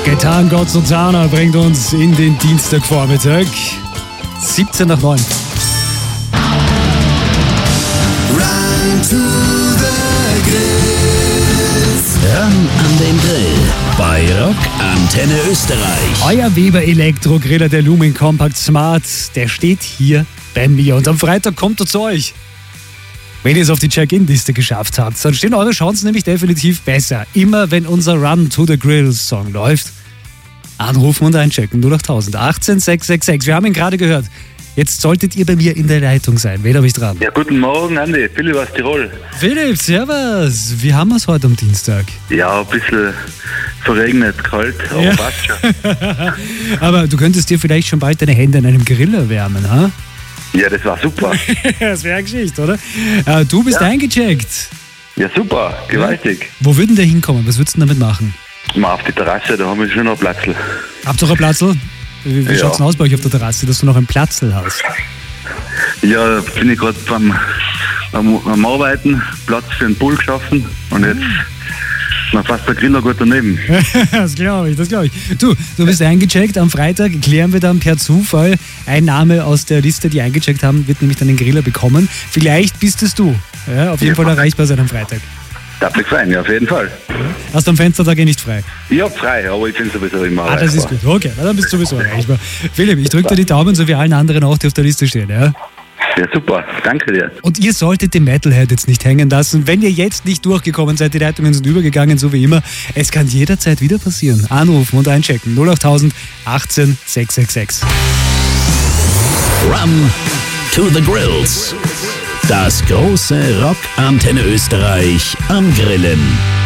Gaetan Sultana bringt uns in den Dienstagvormittag. 17 nach 9. Run to the Grill. Ran an den Grill bei Rock Antenne Österreich. Euer Weber Elektrogriller, der Lumin Compact Smart, der steht hier bei mir. Und am Freitag kommt er zu euch. Wenn ihr es auf die Check-In-Liste geschafft habt, dann stehen eure Chancen nämlich definitiv besser. Immer wenn unser Run to the Grill Song läuft, anrufen und einchecken. 08000 18 666. Wir haben ihn gerade gehört. Jetzt solltet ihr bei mir in der Leitung sein. Wen habe ich dran? Ja, guten Morgen, Andi. Philipp aus Tirol. Philipp, servus. Wie haben wir es heute am Dienstag? Ja, ein bisschen verregnet, kalt, aber Ja. passt schon. Aber du könntest dir vielleicht schon bald deine Hände an einem Grill erwärmen, ha? Ja, das war super. Das wäre eine Geschichte, oder? Du bist eingecheckt. Ja, super, gewaltig. Wo würden der hinkommen? Was würdest du damit machen? Mal auf die Terrasse, da haben wir schon noch Platzl. Habt ihr noch ein Platzl? Wie Ja. schaut's denn aus bei euch auf der Terrasse, dass du noch ein Platzl hast? Ja, bin ich gerade beim Arbeiten, Platz für einen Pool geschaffen und jetzt man fast der Griller gut daneben. Das glaube ich, Du bist eingecheckt. Am Freitag klären wir dann per Zufall. Ein Name aus der Liste, die eingecheckt haben, wird nämlich dann den Griller bekommen. Vielleicht bist es du. Ja, auf jeden Fall erreichbar sein am Freitag. Darf mich freuen, ja, auf jeden Fall. Hast du am Fenstertag nicht frei? Ich hab frei, aber ich bin sowieso immer erreichbar. Das ist gut. Okay, dann bist du sowieso erreichbar. Philipp, ich drücke dir die Daumen, so wie allen anderen auch, die auf der Liste stehen. Ja? Ja, super, danke dir. Und ihr solltet den Metalhead jetzt nicht hängen lassen. Wenn ihr jetzt nicht durchgekommen seid, die Leitungen sind übergegangen, so wie immer. Es kann jederzeit wieder passieren. Anrufen und einchecken. 08000 18 666. Run to the Grills. Das große Rock Antenne Österreich am Grillen.